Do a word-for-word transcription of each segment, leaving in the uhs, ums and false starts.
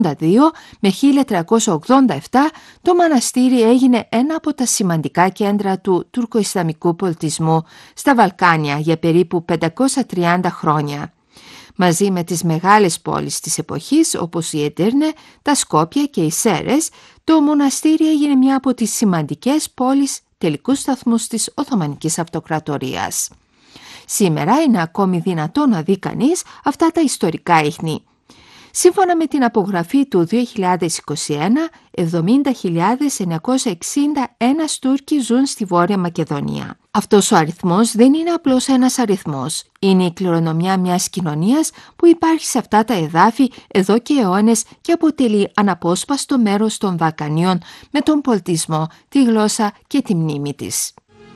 δύο με χίλια τριακόσια ογδόντα επτά το μοναστήρι έγινε ένα από τα σημαντικά κέντρα του τουρκοϊσλαμικού πολιτισμού στα Βαλκάνια για περίπου πεντακόσια τριάντα χρόνια. Μαζί με τις μεγάλες πόλεις της εποχής όπως η Εντέρνε, τα Σκόπια και οι Σέρες, το μοναστήρι έγινε μια από τις σημαντικές πόλεις τελικούς σταθμούς της Οθωμανικής Αυτοκρατορίας. Σήμερα είναι ακόμη δυνατό να δει κανείς αυτά τα ιστορικά ίχνη. Σύμφωνα με την απογραφή του δύο χιλιάδες είκοσι ένα, εβδομήντα χιλιάδες εννιακόσια εξήντα ένα Τούρκοι ζουν στη Βόρεια Μακεδονία. Αυτός ο αριθμός δεν είναι απλώς ένας αριθμός. Είναι η κληρονομιά μιας κοινωνίας που υπάρχει σε αυτά τα εδάφη εδώ και αιώνες και αποτελεί αναπόσπαστο μέρος των Βαλκανίων με τον πολιτισμό, τη γλώσσα και τη μνήμη της.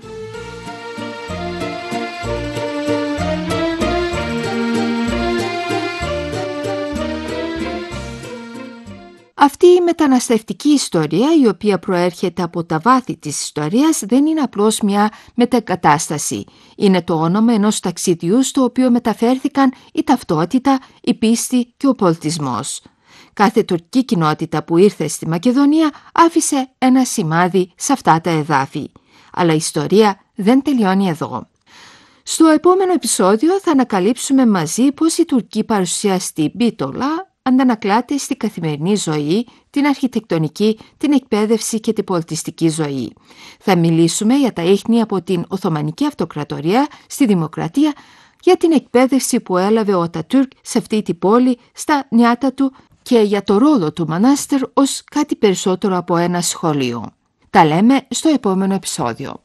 Αυτή η μεταναστευτική ιστορία, η οποία προέρχεται από τα βάθη της ιστορίας, δεν είναι απλώς μια μετεγκατάσταση. Είναι το όνομα ενός ταξιδιού στο οποίο μεταφέρθηκαν η ταυτότητα, η πίστη και ο πολιτισμός. Κάθε τουρκική κοινότητα που ήρθε στη Μακεδονία άφησε ένα σημάδι σε αυτά τα εδάφη. Αλλά η ιστορία δεν τελειώνει εδώ. Στο επόμενο επεισόδιο θα ανακαλύψουμε μαζί πώς η τουρκική παρουσία στη Μπίτολα αντανακλάται στη καθημερινή ζωή, την αρχιτεκτονική, την εκπαίδευση και την πολιτιστική ζωή. Θα μιλήσουμε για τα ίχνη από την Οθωμανική Αυτοκρατορία στη Δημοκρατία, για την εκπαίδευση που έλαβε ο Ατατούρκ σε αυτή την πόλη, στα νιάτα του και για το ρόλο του μονάστερ ως κάτι περισσότερο από ένα σχολείο. Τα λέμε στο επόμενο επεισόδιο.